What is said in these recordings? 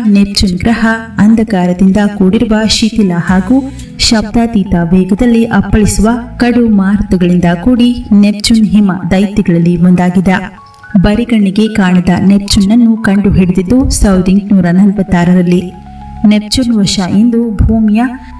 Neptune ಗ್ರಹ ಅಂಧಕಾರದಿಂದ ಕೂಡಿರುವ ಶಿಥಿಲ ಹಾಗೂ ಶಬ್ದಾತೀತ ವೇಗದಲ್ಲಿ ಅಪ್ಪಳಿಸುವ ಕಡು ಮಾರುತಗಳಿಂದ ಕೂಡಿ ನೆಪ್ಚೂನ್ ಹಿಮ ದೈತ್ಯಗಳಲ್ಲಿ ಒಂದಾಗಿದೆ. ಬರಿಗಣ್ಣಿಗೆ ಕಾಣದ ನೆಪ್ಚೂನ್ ಅನ್ನು ಕಂಡು ಹಿಡಿದಿದ್ದು 1846ರಲ್ಲಿ. ನೆಪ್ಚೂನ್ ವಶ ಎಂದು ಭೂಮಿಯ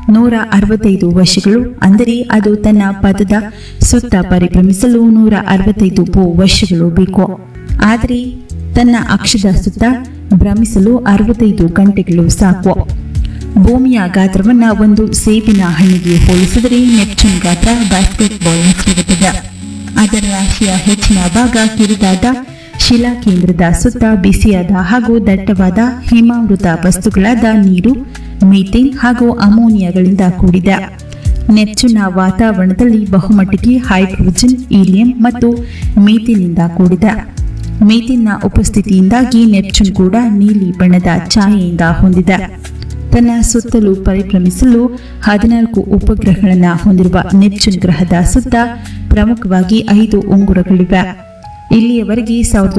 165 ವರ್ಷಗಳು, ಅಂದರೆ ಅದು ತನ್ನ ಪಥದ ಸುತ್ತ ಪರಿಭ್ರಮಿಸಲು 165 ವರ್ಷಗಳು ಬೇಕು. ಆದರೆ ತನ್ನ ಅಕ್ಷದ ಸುತ್ತ ಭ್ರಮಿಸಲು 65 ಗಂಟೆಗಳು ಸಾಕು. ಭೂಮಿಯ ಗಾತ್ರವನ್ನು ಒಂದು ಸೇಬಿನ ಹಣ್ಣಿಗೆ ಹೋಲಿಸಿದರೆ ನೆಪ್ಚೂನ್ ಗಾತ್ರ ಬಾಸ್ಕೆಟ್ಬಾಲ್ನಷ್ಟಿರುತ್ತದೆ. ಅದರ ರಾಶಿಯ ಹೆಚ್ಚಿನ ಭಾಗ ಕಿರಿದಾದ ಶಿಲಾ ಕೇಂದ್ರದ ಸುತ್ತ ಬಿಸಿಯಾದ ಹಾಗೂ ದಟ್ಟವಾದ ಹಿಮಾವೃತ ವಸ್ತುಗಳಾದ ನೀರು, ಮೀಥೇನ್ ಹಾಗೂ ಅಮೋನಿಯಾಗಳಿಂದ ಕೂಡಿದೆ. ನೆಪ್ಚೂನ್ನ ವಾತಾವರಣದಲ್ಲಿ ಬಹುಮಟ್ಟಿಗೆ ಹೈಡ್ರೋಜನ್, ಹೀಲಿಯಂ ಮತ್ತು ಮೀಥೇನ್ನಿಂದ ಕೂಡಿದೆ. ಮೀಥೇನ್ನ ಉಪಸ್ಥಿತಿಯಿಂದಾಗಿ ನೆಪ್ಚೂನ್ ಕೂಡ ನೀಲಿ ಬಣ್ಣದ ಛಾಯೆಯಿಂದ ಹೊಂದಿದೆ. ತನ್ನ ಸುತ್ತಲೂ ಪರಿಭ್ರಮಿಸಲು 14 ಉಪಗ್ರಹಗಳನ್ನು ಹೊಂದಿರುವ ನೆಪ್ಚೂನ್ ಗ್ರಹದ ಸುತ್ತ ಪ್ರಮುಖವಾಗಿ 5 ಉಂಗುರಗಳಿವೆ. ಇಲ್ಲಿಯವರೆಗೆ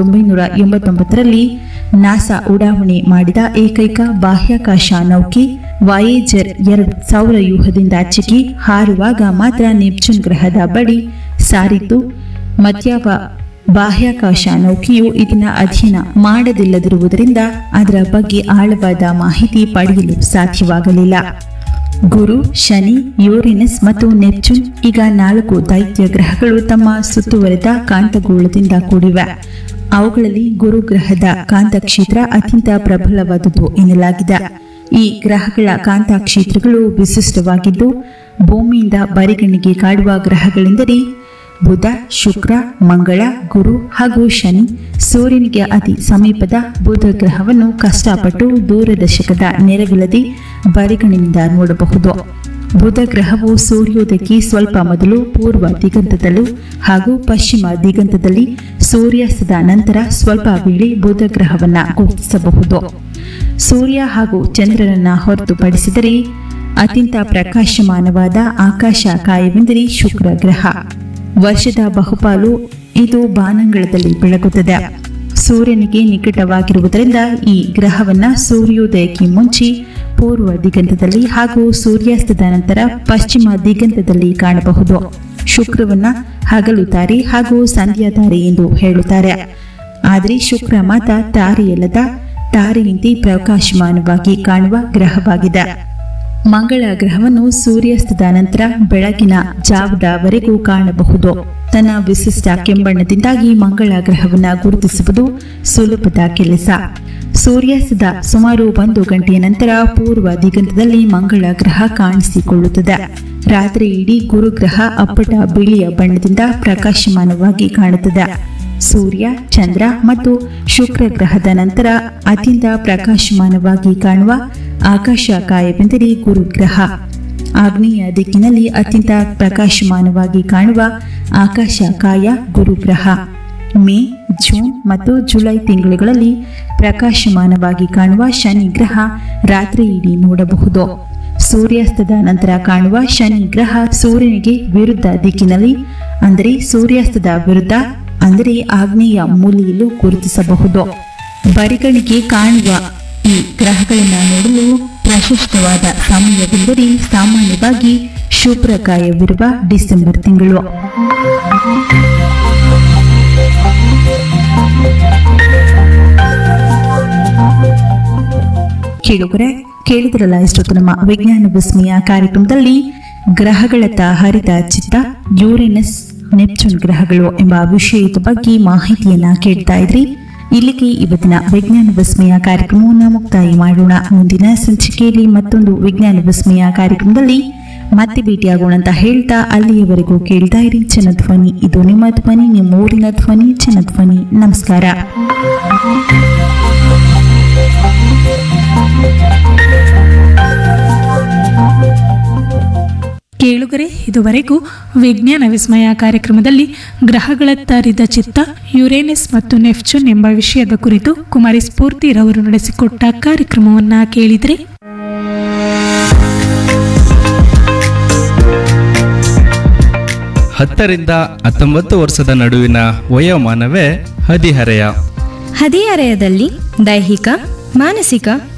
1989ರಲ್ಲಿ ನಾಸಾ ಉಡಾವಣೆ ಮಾಡಿದ ಏಕೈಕ ಬಾಹ್ಯಾಕಾಶ ನೌಕೆ ವಾಯೇಜರ್ 2 ಸೌರವ್ಯೂಹದಿಂದಾಚೆಗೆ ಹಾರುವಾಗ ಮಾತ್ರ ನೆಪ್ಚೂನ್ ಗ್ರಹದ ಬಳಿ ಸಾರಿದ್ದು. ಮತ್ಯಾವ ಬಾಹ್ಯಾಕಾಶ ನೌಕೆಯು ಇದನ್ನು ಅಧ್ಯಯನ ಮಾಡದಿಲ್ಲದಿರುವುದರಿಂದ ಅದರ ಬಗ್ಗೆ ಆಳವಾದ ಮಾಹಿತಿ ಪಡೆಯಲು ಸಾಧ್ಯವಾಗಲಿಲ್ಲ. ಗುರು, ಶನಿ, ಯುರೇನಸ್ ಮತ್ತು ನೆಪ್ಚೂನ್ ಈಗ 4 ದೈತ್ಯ ಗ್ರಹಗಳು ತಮ್ಮ ಸುತ್ತುವರೆದ ಕಾಂತಗೋಳದಿಂದ ಕೂಡಿವೆ. ಅವುಗಳಲ್ಲಿ ಗುರು ಗ್ರಹದ ಕಾಂತಕ್ಷೇತ್ರ ಅತ್ಯಂತ ಪ್ರಬಲವಾದುದು ಎನ್ನಲಾಗಿದೆ. ಈ ಗ್ರಹಗಳ ಕಾಂತಕ್ಷೇತ್ರಗಳು ವಿಶಿಷ್ಟವಾಗಿದ್ದು, ಭೂಮಿಯಿಂದ ಬರಿಗಣ್ಣಿಗೆ ಕಾಡುವ ಗ್ರಹಗಳೆಂದರೆ ಬುಧ, ಶುಕ್ರ, ಮಂಗಳ, ಗುರು ಹಾಗೂ ಶನಿ. ಸೂರ್ಯನಿಗೆ ಅತಿ ಸಮೀಪದ ಬುಧ ಗ್ರಹವನ್ನು ಕಷ್ಟಪಟ್ಟು ದೂರದರ್ಶಕದ ನೆರವಿಲ್ಲದೆ ಬರಿಗಣ್ಣಿನಿಂದ ನೋಡಬಹುದು. ಬುಧ ಗ್ರಹವು ಸೂರ್ಯೋದಯಕ್ಕೆ ಸ್ವಲ್ಪ ಮೊದಲು ಪೂರ್ವ ದಿಗಂತದಲ್ಲೂ ಹಾಗೂ ಪಶ್ಚಿಮ ದಿಗಂತದಲ್ಲಿ, ಸೂರ್ಯಾಸ್ತದ ನಂತರ ಸ್ವಲ್ಪ ವೇಳೆ ಬುಧ ಗ್ರಹವನ್ನು ಗುರುತಿಸಬಹುದು. ಸೂರ್ಯ ಹಾಗೂ ಚಂದ್ರನನ್ನು ಹೊರತುಪಡಿಸಿದರೆ ಅತ್ಯಂತ ಪ್ರಕಾಶಮಾನವಾದ ಆಕಾಶಕಾಯವೆಂದರೆ ಶುಕ್ರ ಗ್ರಹ. ವರ್ಷದ ಬಹುಪಾಲು ಇದು ಬಾನಂಗಳದಲ್ಲಿ ಬೆಳಗುತ್ತದೆ. ಸೂರ್ಯನಿಗೆ ನಿಕಟವಾಗಿರುವುದರಿಂದ ಈ ಗ್ರಹವನ್ನು ಸೂರ್ಯೋದಯಕ್ಕೆ ಮುಂಚೆ ಪೂರ್ವ ದಿಗಂತದಲ್ಲಿ ಹಾಗೂ ಸೂರ್ಯಾಸ್ತದ ನಂತರ ಪಶ್ಚಿಮ ದಿಗಂತದಲ್ಲಿ ಕಾಣಬಹುದು. ಶುಕ್ರವನ್ನ ಹಗಲು ತಾರೆ ಹಾಗೂ ಸಂಧ್ಯಾ ತಾರೆ ಎಂದು ಹೇಳುತ್ತಾರೆ. ಆದರೆ ಶುಕ್ರ ಮಾತ್ರ ತಾರೆಯಲ್ಲದ ತಾರೆಯಂತೆ ಪ್ರಕಾಶಮಾನವಾಗಿ ಕಾಣುವ ಗ್ರಹವಾಗಿದೆ. ಮಂಗಳ ಗ್ರಹವನ್ನು ಸೂರ್ಯಾಸ್ತದ ನಂತರ ಬೆಳಗಿನ ಜಾವದವರೆಗೂ ಕಾಣಬಹುದು. ತನ್ನ ವಿಶಿಷ್ಟ ಕೆಂಬಣ್ಣದಿಂದಾಗಿ ಮಂಗಳ ಗ್ರಹವನ್ನು ಗುರುತಿಸುವುದು ಸುಲಭದ ಕೆಲಸ. ಸೂರ್ಯಾಸ್ತದ ಸುಮಾರು 1 ಗಂಟೆಯ ನಂತರ ಪೂರ್ವ ದಿಗಂತದಲ್ಲಿ ಮಂಗಳ ಗ್ರಹ ಕಾಣಿಸಿಕೊಳ್ಳುತ್ತದೆ. ರಾತ್ರಿ ಇಡೀ ಗುರುಗ್ರಹ ಅಪ್ಪಟ ಬಿಳಿಯ ಬಣ್ಣದಿಂದ ಪ್ರಕಾಶಮಾನವಾಗಿ ಕಾಣುತ್ತದೆ. ಸೂರ್ಯ, ಚಂದ್ರ ಮತ್ತು ಶುಕ್ರ ಗ್ರಹದ ನಂತರ ಅತ್ಯಂತ ಪ್ರಕಾಶಮಾನವಾಗಿ ಕಾಣುವ ಆಕಾಶಕಾಯವೆಂದರೆ ಗುರುಗ್ರಹ. ಆಗ್ನೇಯ ದಿಕ್ಕಿನಲ್ಲಿ ಅತ್ಯಂತ ಪ್ರಕಾಶಮಾನವಾಗಿ ಕಾಣುವ ಆಕಾಶಕಾಯ ಗುರುಗ್ರಹ. ಮೇ, ಜೂನ್ ಮತ್ತು ಜುಲೈ ತಿಂಗಳುಗಳಲ್ಲಿ ಪ್ರಕಾಶಮಾನವಾಗಿ ಕಾಣುವ ಶನಿ ಗ್ರಹ ರಾತ್ರಿ ಇಡೀ ನೋಡಬಹುದು. ಸೂರ್ಯಾಸ್ತದ ನಂತರ ಕಾಣುವ ಶನಿ ಗ್ರಹ ಸೂರ್ಯನಿಗೆ ವಿರುದ್ಧ ದಿಕ್ಕಿನಲ್ಲಿ, ಅಂದರೆ ಸೂರ್ಯಾಸ್ತದ ವಿರುದ್ಧ, ಅಂದರೆ ಆಗ್ನೇಯ ಮೂಲೆಯಲ್ಲೂ ಗುರುತಿಸಬಹುದು. ಬರಿಗಣ್ಣಿಗೆ ಕಾಣುವ ಈ ಗ್ರಹಗಳನ್ನು ನೋಡಲು ಪ್ರಶಸ್ತವಾದ ಸಮಯವೆಂದರೆ ಸಾಮಾನ್ಯವಾಗಿ ಶುಭ್ರಕಾಯವಿರುವ ಡಿಸೆಂಬರ್ ತಿಂಗಳು. ಕೇಳಿದ್ರಲ್ಲ ಇಷ್ಟೊತ್ತು ನಮ್ಮ ವಿಜ್ಞಾನ ವಿಸ್ಮಯ ಕಾರ್ಯಕ್ರಮದಲ್ಲಿ ಗ್ರಹಗಳತ್ತ ಹರಿದ ಚಿತ್ತ, ಯುರೇನಸ್, ನೆಪ್ಚೂನ್ ಗ್ರಹಗಳು ಎಂಬ ವಿಷಯದ ಬಗ್ಗೆ ಮಾಹಿತಿಯನ್ನ ಕೇಳ್ತಾ ಇದ್ರಿ. ಇಲ್ಲಿಗೆ ಇವತ್ತಿನ ವಿಜ್ಞಾನ ವಿಸ್ಮಯ ಕಾರ್ಯಕ್ರಮವನ್ನು ಮುಕ್ತಾಯ ಮಾಡೋಣ. ಮುಂದಿನ ಸಂಚಿಕೆಯಲ್ಲಿ ಮತ್ತೊಂದು ವಿಜ್ಞಾನ ವಿಸ್ಮಯ ಕಾರ್ಯಕ್ರಮದಲ್ಲಿ ಮತ್ತೆ ಭೇಟಿಯಾಗೋಣ ಅಂತ ಹೇಳ್ತಾ ಅಲ್ಲಿಯವರೆಗೂ ಕೇಳ್ತಾ ಇರಿ ಜನಧ್ವನಿ. ಇದು ನಿಮ್ಮ ಧ್ವನಿ, ನಿಮ್ಮ ಊರಿನ ಧ್ವನಿ, ಜನಧ್ವನಿ. ನಮಸ್ಕಾರ. ಕೇಳುಗರೆ, ಇದುವರೆಗೂ ವಿಜ್ಞಾನ ವಿಸ್ಮಯ ಕಾರ್ಯಕ್ರಮದಲ್ಲಿ ಗ್ರಹಗಳತ್ತ ಹರಿದ ಚಿತ್ತ, ಯುರೇನಸ್ ಮತ್ತು ನೆಪ್ಚೂನ್ ಎಂಬ ವಿಷಯದ ಕುರಿತು ಕುಮಾರಿ ಸ್ಫೂರ್ತಿರವರು ನಡೆಸಿಕೊಟ್ಟ ಕಾರ್ಯಕ್ರಮವನ್ನ ಕೇಳಿದ್ರಿ. ಹತ್ತರಿಂದ 19 ವರ್ಷದ ನಡುವಿನ ವಯೋಮಾನವೇ ಹದಿಹರೆಯ. ಹದಿಹರೆಯದಲ್ಲಿ ದೈಹಿಕ, ಮಾನಸಿಕ